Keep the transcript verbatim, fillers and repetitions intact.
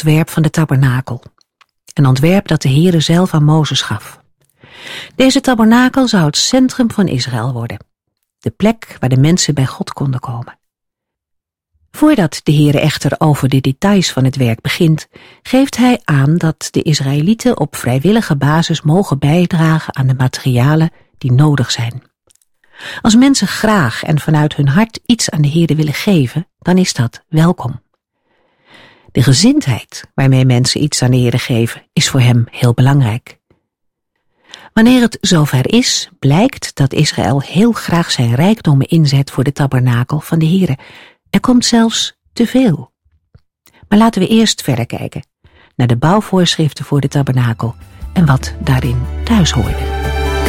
ontwerp van de tabernakel. Een ontwerp dat de Heere zelf aan Mozes gaf. Deze tabernakel zou het centrum van Israël worden. De plek waar de mensen bij God konden komen. Voordat de Heere echter over de details van het werk begint, geeft hij aan dat de Israëlieten op vrijwillige basis mogen bijdragen aan de materialen die nodig zijn. Als mensen graag en vanuit hun hart iets aan de Heere willen geven, dan is dat welkom. De gezindheid waarmee mensen iets aan de Heere geven, is voor hem heel belangrijk. Wanneer het zover is, blijkt dat Israël heel graag zijn rijkdommen inzet voor de tabernakel van de Heere. Er komt zelfs te veel. Maar laten we eerst verder kijken naar de bouwvoorschriften voor de tabernakel en wat daarin thuis hoorde.